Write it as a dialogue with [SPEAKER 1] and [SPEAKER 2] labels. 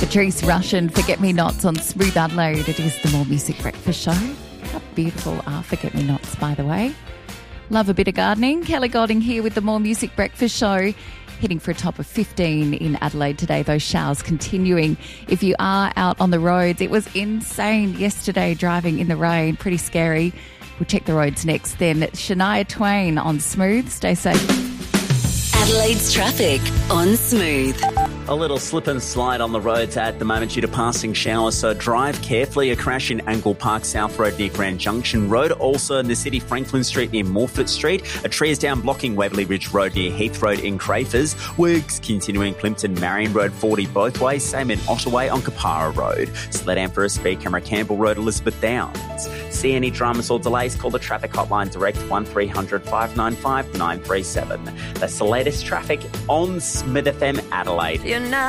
[SPEAKER 1] Patrice Russian, Forget-Me-Nots on Smooth Adelaide. It is the More Music Breakfast Show. How beautiful are Forget-Me-Nots, by the way. Love a bit of gardening. Kelly Godding here with the More Music Breakfast Show. Hitting for a top of 15 in Adelaide today. Those showers continuing. If you are out on the roads, it was insane yesterday driving in the rain. Pretty scary. We'll check the roads next. Then Shania Twain on Smooth. Stay safe.
[SPEAKER 2] Adelaide's traffic on Smooth.
[SPEAKER 3] A little slip and slide on the roads at the moment due to passing showers, so drive carefully. A crash in Angle Park South Road near Grand Junction Road. Also in the city, Franklin Street near Morford Street. A tree is down blocking Waverley Ridge Road near Heath Road in Crafers. Works continuing Plimpton Marion Road 40 both ways. Same in Ottaway on Kapara Road. Slow down for a speed camera Campbell Road, Elizabeth Downs. See any dramas or delays? Call the traffic hotline direct 1300 595 937. That's the latest traffic on Smith FM Adelaide.
[SPEAKER 4] You're not